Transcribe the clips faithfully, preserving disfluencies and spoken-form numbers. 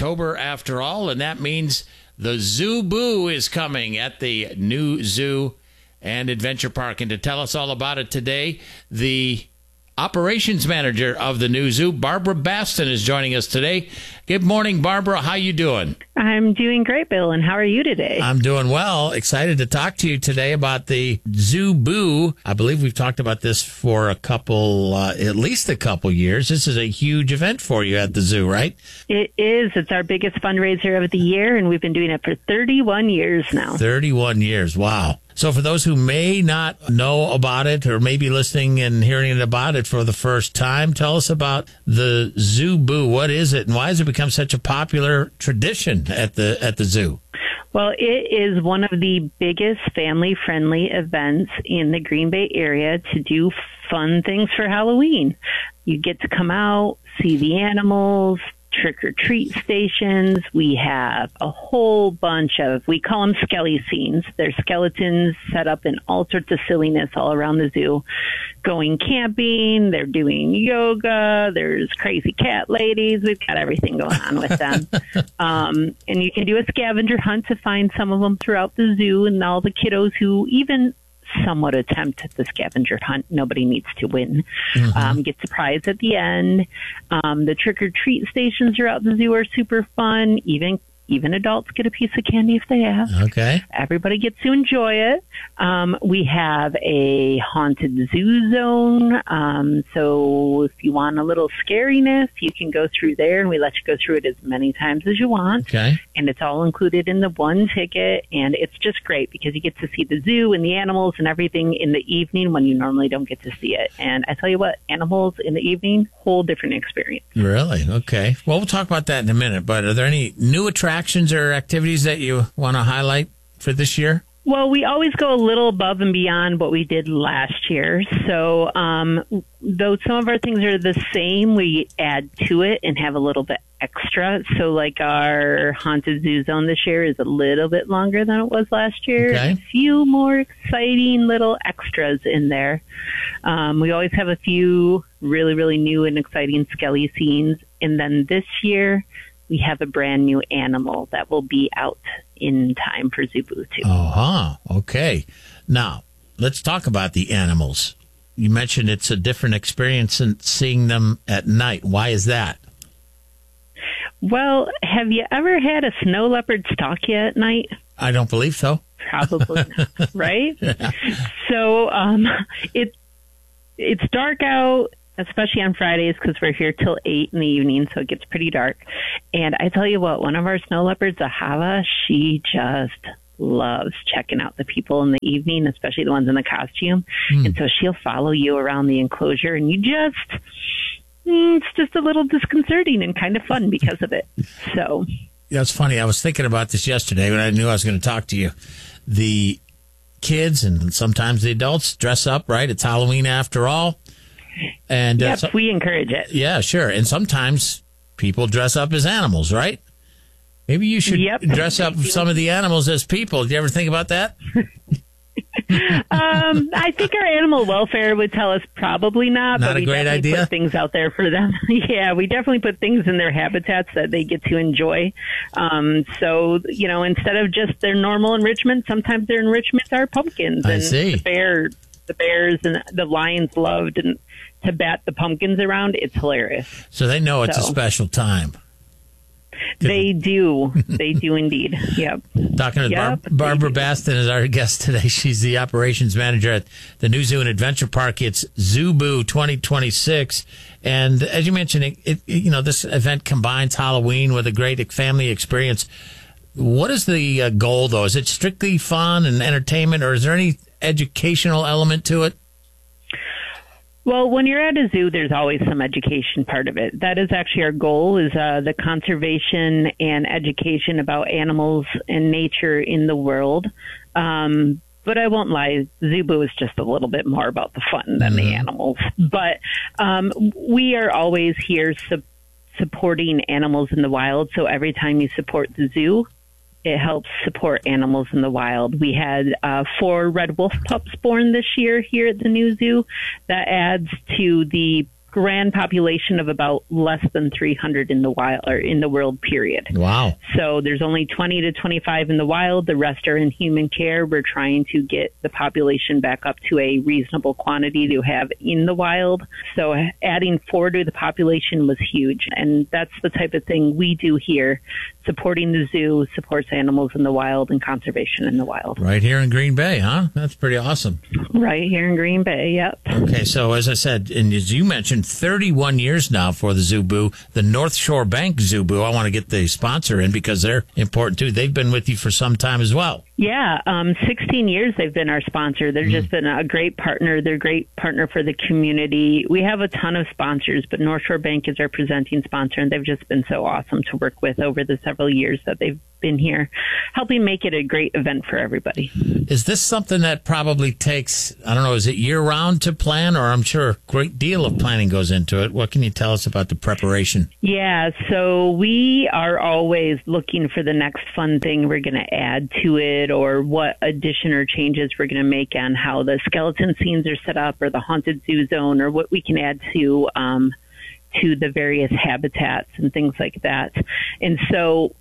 October after all, and that means the Zoo Boo is coming at the new zoo and adventure park. And to tell us all about it today, the operations manager of the new zoo, Barbara Baston, is joining us today. Good morning, Barbara. How you doing? I'm doing great, Bill. And how are you today? I'm doing well. Excited to talk to you today about the Zoo Boo. I believe we've talked about this for a couple, uh, at least a couple years. This is a huge event for you at the zoo, right? It is. It's our biggest fundraiser of the year, and we've been doing it for thirty-one years now. thirty-one years. Wow. So for those who may not know about it or maybe listening and hearing about it for the first time, tell us about the Zoo Boo. What is it, and why has it become such a popular tradition at the at the zoo? Well, it is one of the biggest family-friendly events in the Green Bay area to do fun things for Halloween. You get to come out, see the animals, trick-or-treat stations. We have a whole bunch of, we call them skelly scenes. They're skeletons set up in all sorts of silliness all around the zoo. Going camping, they're doing yoga, there's crazy cat ladies. We've got everything going on with them. um, and you can do a scavenger hunt to find some of them throughout the zoo, and all the kiddos who even somewhat attempt the scavenger hunt. Nobody needs to win. Mm-hmm. Um, gets a prize at the end. Um, the trick-or-treat stations throughout the zoo are super fun. Even even adults get a piece of candy if they ask. Okay. Everybody gets to enjoy it. Um, we have a haunted zoo zone. Um, so if you want a little scariness, you can go through there, and we let you go through it as many times as you want. Okay. And it's all included in the one ticket, and it's just great because you get to see the zoo and the animals and everything in the evening when you normally don't get to see it. And I tell you what, animals in the evening, whole different experience. Really? Okay. Well, we'll talk about that in a minute, but are there any new attractions or activities that you want to highlight for this year? Well, we always go a little above and beyond what we did last year. So, um, though some of our things are the same, we add to it and have a little bit extra. So, like our haunted zoo zone this year is a little bit longer than it was last year. Okay. A few more exciting little extras in there. Um, we always have a few really, really new and exciting skelly scenes. And then this year, we have a brand new animal that will be out in time for Zoo Boo too. Uh-huh. Okay. Now, let's talk about the animals. You mentioned it's a different experience than seeing them at night. Why is that? Well, have you ever had a snow leopard stalk you at night? I don't believe so. Probably not, right? Yeah. So um, it it's dark out, especially on Fridays because we're here till eight in the evening, so it gets pretty dark. And I tell you what, one of our snow leopards, Ahava, she just loves checking out the people in the evening, especially the ones in the costume. Mm. And so she'll follow you around the enclosure, and you just, mm, it's just a little disconcerting and kind of fun because of it. So, yeah, it's funny. I was thinking about this yesterday when I knew I was going to talk to you. The kids and sometimes the adults dress up, right? It's Halloween after all. And yep, uh, so, we encourage it. Yeah, sure. And sometimes people dress up as animals, right? Maybe you should yep. dress up some of the animals as people. Do you ever think about that? um, I think our animal welfare would tell us probably not. Not but a we great definitely idea. Put things out there for them. Yeah, we definitely put things in their habitats that they get to enjoy. Um, so you know, instead of just their normal enrichment, sometimes their enrichments are pumpkins. I and see. The bear, the bears, and the lions loved and to bat the pumpkins around. It's hilarious. So they know it's so. a special time. They do. They do indeed. Yep. Talking to yep, Bar- Barbara Baston is our guest today. She's the operations manager at the new zoo and adventure park. It's Zoo Boo twenty twenty-six. And as you mentioned, it, it, you know, this event combines Halloween with a great family experience. What is the uh, goal, though? Is it strictly fun and entertainment, or is there any educational element to it? Well, when you're at a zoo, there's always some education part of it. That is actually our goal, is uh, the conservation and education about animals and nature in the world. Um, but I won't lie, Zoo Boo is just a little bit more about the fun than mm-hmm. the animals. But um, we are always here su- supporting animals in the wild. So every time you support the zoo, it helps support animals in the wild. We had uh, four red wolf pups born this year here at the new zoo. That adds to the grand population of about less than three hundred in the wild or in the world, period. Wow. So there's only twenty to twenty-five in the wild. The rest are in human care. We're trying to get the population back up to a reasonable quantity to have in the wild. So adding four to the population was huge. And that's the type of thing we do here. Supporting the zoo supports animals in the wild and conservation in the wild. Right here in Green Bay, huh? That's pretty awesome. Right here in Green Bay, yep. Okay, so as I said, and as you mentioned, thirty-one years now for the Zuboo, the North Shore Bank Zuboo. I want to get the sponsor in because they're important too. They've been with you for some time as well. Yeah, um, sixteen years they've been our sponsor. They've mm. just been a great partner. They're a great partner for the community. We have a ton of sponsors, but North Shore Bank is our presenting sponsor, and they've just been so awesome to work with over the several years that they've been here, helping make it a great event for everybody. Is this something that probably takes, I don't know, is it year-round to plan, or I'm sure a great deal of planning goes into it? What can you tell us about the preparation? Yeah, so we are always looking for the next fun thing we're going to add to it, or what addition or changes we're going to make on how the skeleton scenes are set up, or the haunted zoo zone, or what we can add to um, to the various habitats and things like that. And so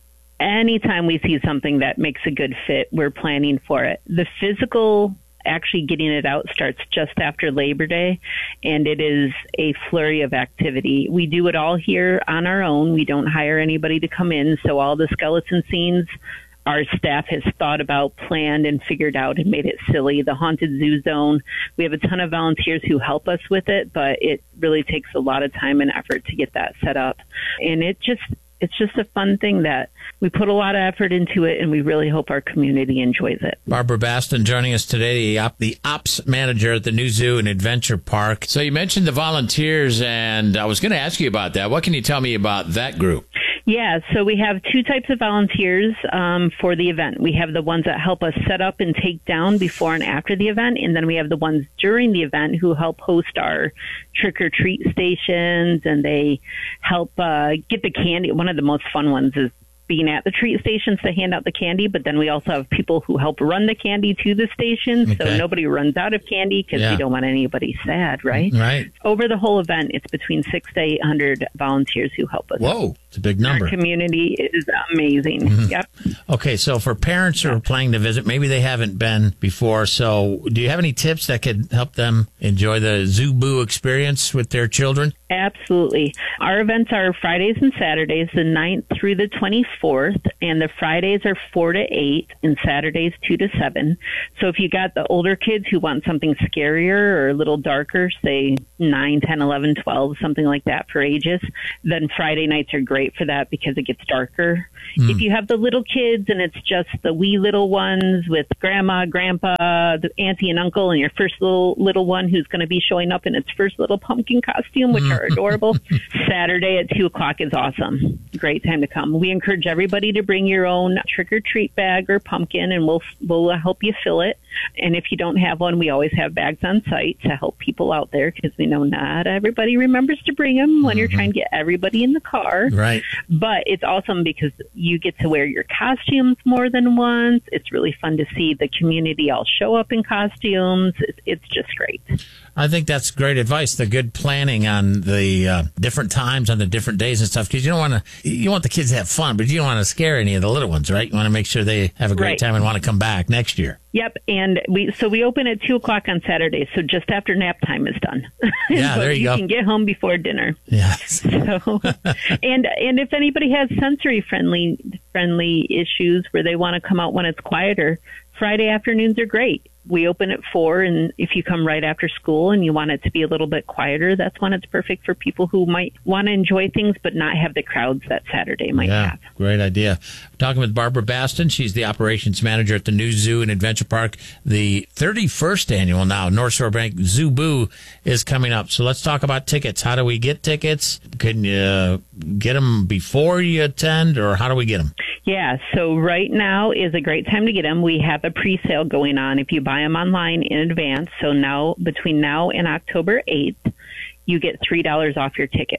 anytime we see something that makes a good fit, we're planning for it. The physical, actually getting it out, starts just after Labor Day, and it is a flurry of activity. We do it all here on our own. We don't hire anybody to come in, so all the skeleton scenes, our staff has thought about, planned, and figured out and made it silly. The haunted zoo zone, we have a ton of volunteers who help us with it, but it really takes a lot of time and effort to get that set up. And it just It's just a fun thing that we put a lot of effort into it, and we really hope our community enjoys it. Barbara Baston joining us today, the, op- the ops manager at the New Zoo and Adventure Park. So you mentioned the volunteers, and I was going to ask you about that. What can you tell me about that group? Yeah, so we have two types of volunteers um, for the event. We have the ones that help us set up and take down before and after the event, and then we have the ones during the event who help host our trick-or-treat stations, and they help uh, get the candy. One of the most fun ones is being at the treat stations to hand out the candy, but then we also have people who help run the candy to the stations, okay. So nobody runs out of candy because yeah. we don't want anybody sad, right? Right. Over the whole event, it's between six to eight hundred volunteers who help us. Whoa, it's a big number. Our community is amazing. Mm-hmm. Yep. Okay, so for parents who are planning to visit, maybe they haven't been before, so do you have any tips that could help them enjoy the Zuboo experience with their children? Absolutely. Our events are Fridays and Saturdays, the ninth through the twenty-fourth, and the Fridays are four to eight and Saturdays two to seven. So if you got the older kids who want something scarier or a little darker, say nine, ten, eleven, twelve, something like that for ages, then Friday nights are great for that because it gets darker. Mm. If you have the little kids and it's just the wee little ones with grandma, grandpa, the auntie and uncle, and your first little little one who's going to be showing up in its first little pumpkin costume, which mm. are adorable, Saturday at two o'clock is awesome. Great time to come. We encourage everybody to bring your own trick-or-treat bag or pumpkin, and we'll we'll help you fill it. And if you don't have one, we always have bags on site to help people out there because we know not everybody remembers to bring them when mm-hmm. you're trying to get everybody in the car. Right. But it's awesome because you get to wear your costumes more than once. It's really fun to see the community all show up in costumes. It's, it's just great. I think that's great advice. The good planning on the uh, different times, on the different days and stuff, because you don't want to, you want the kids to have fun, but you don't want to scare any of the little ones, right? You want to make sure they have a great right. time and want to come back next year. Yep, and we so we open at two o'clock on Saturday, so just after nap time is done. Yeah, so there you, you go. You can get home before dinner. Yes. So, and and if anybody has sensory friendly friendly issues where they want to come out when it's quieter, Friday afternoons are great. We open at four, and if you come right after school and you want it to be a little bit quieter, that's when it's perfect for people who might want to enjoy things but not have the crowds that Saturday might yeah, have. Great idea. I'm talking with Barbara Baston. She's the operations manager at the New Zoo and Adventure Park. The thirty-first annual now North Shore Bank Zuboo is coming up. So let's talk about tickets. How do we get tickets? Can you get them before you attend, or how do we get them? Yeah, so right now is a great time to get them. We have a pre-sale going on if you buy them online in advance. So now, between now and October eighth, you get three dollars off your tickets.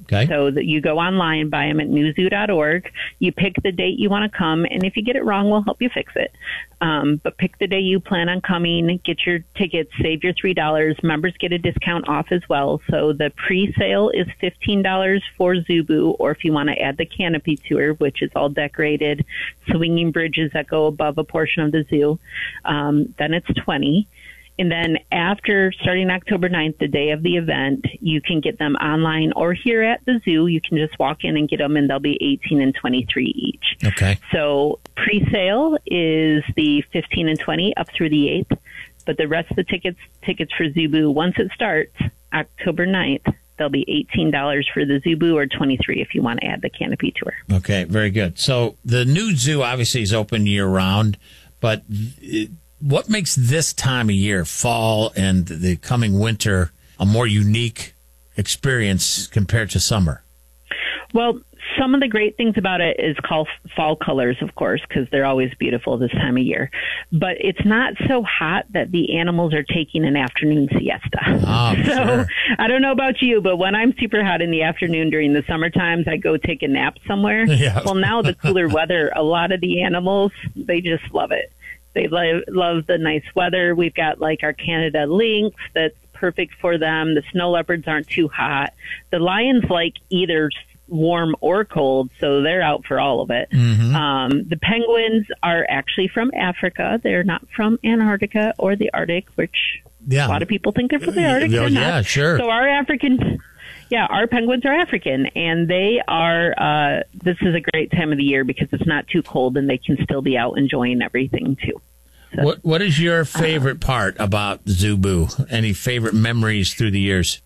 Okay. So that you go online, buy them at new zoo dot org. You pick the date you want to come, and if you get it wrong, we'll help you fix it. Um, but pick the day you plan on coming, get your tickets, save your three dollars. Members get a discount off as well. So the pre-sale is fifteen dollars for Zubu, or if you want to add the canopy tour, which is all decorated, swinging bridges that go above a portion of the zoo, um, then it's twenty dollars. And then after starting October ninth, the day of the event, you can get them online or here at the zoo. You can just walk in and get them, and they'll be eighteen and twenty-three each. Okay. So pre-sale is the fifteen and twenty up through the eighth, but the rest of the tickets tickets for Zubu, once it starts October ninth, they'll be eighteen dollars for the Zubu or twenty-three if you want to add the canopy tour. Okay, very good. So the new zoo obviously is open year round, but it, what makes this time of year, fall and the coming winter, a more unique experience compared to summer? Well, some of the great things about it is called fall colors, of course, because they're always beautiful this time of year. But it's not so hot that the animals are taking an afternoon siesta. Oh, so sure. I don't know about you, but when I'm super hot in the afternoon during the summer times, I go take a nap somewhere. Yeah. Well, now the cooler weather, a lot of the animals, they just love it. They love, love the nice weather. We've got like our Canada lynx that's perfect for them. The snow leopards aren't too hot. The lions like either warm or cold, so they're out for all of it. Mm-hmm. Um, the penguins are actually from Africa. They're not from Antarctica or the Arctic, which yeah. a lot of people think they're from the Arctic. Oh, they're yeah, not. sure. So our African... Yeah, our penguins are African, and they are, uh, this is a great time of the year because it's not too cold and they can still be out enjoying everything, too. So, what What is your favorite uh, part about Zubu? Any favorite memories through the years?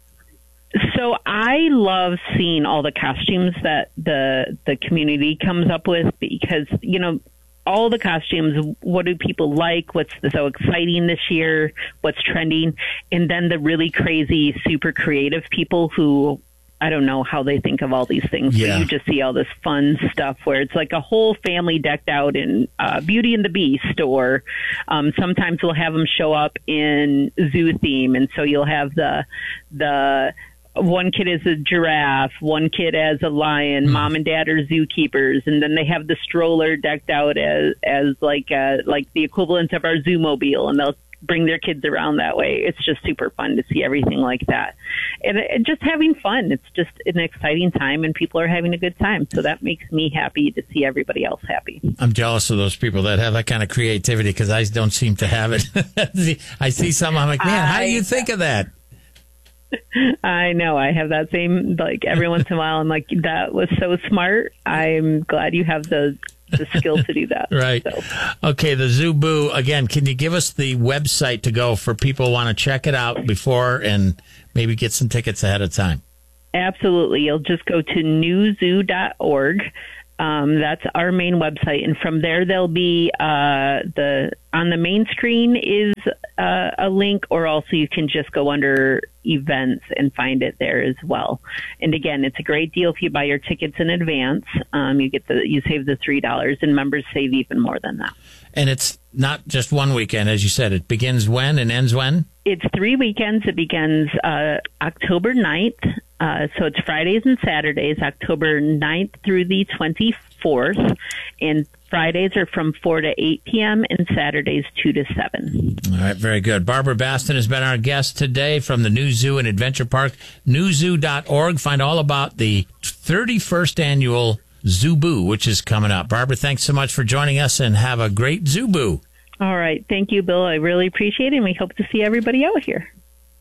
So I love seeing all the costumes that the the community comes up with because, you know, all the costumes, what do people like? What's so exciting this year? What's trending? And then the really crazy, super creative people who, I don't know how they think of all these things. Yeah. But you just see all this fun stuff where it's like a whole family decked out in uh, Beauty and the Beast, or um, sometimes we'll have them show up in zoo theme. And so you'll have the the one kid is a giraffe, one kid as a lion, mm. mom and dad are zookeepers, and then they have the stroller decked out as as like uh, like the equivalent of our Zoomobile, and they'll bring their kids around that way. It's just super fun to see everything like that, and, and just having fun. It's just an exciting time, and people are having a good time. So that makes me happy to see everybody else happy. I'm jealous of those people that have that kind of creativity because I don't seem to have it. I see some, I'm like, man, how do you think of that? I know. I have that same, like, every once in a while, I'm like, that was so smart. I'm glad you have the the skill to do that. Right. So. Okay, the Zubu, again, can you give us the website to go for people who want to check it out before and maybe get some tickets ahead of time? Absolutely. You'll just go to new zoo dot org. Um, that's our main website, and from there there'll be uh, the on the main screen is uh, a link, or also you can just go under events and find it there as well. And again, it's a great deal if you buy your tickets in advance. Um, you get the you save the three dollars, and members save even more than that. And it's not just one weekend, as you said. It begins when and ends when? It's three weekends. It begins uh, October ninth. Uh, so it's Fridays and Saturdays, October ninth through the twenty-fourth. And Fridays are from four to eight p.m. and Saturdays two to seven. All right, very good. Barbara Baston has been our guest today from the New Zoo and Adventure Park, new zoo dot org. Find all about the thirty-first annual Zubu, which is coming up. Barbara, thanks so much for joining us, and have a great Zubu. All right. Thank you, Bill. I really appreciate it, and we hope to see everybody out here.